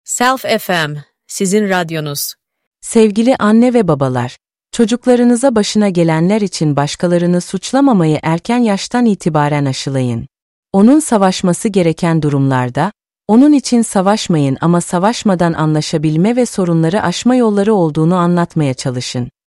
Self FM, sizin radyonuz. Sevgili anne ve babalar, çocuklarınıza başına gelenler için başkalarını suçlamamayı erken yaştan itibaren aşılayın. Onun savaşması gereken durumlarda, onun için savaşmayın ama savaşmadan anlaşabilme ve sorunları aşma yolları olduğunu anlatmaya çalışın.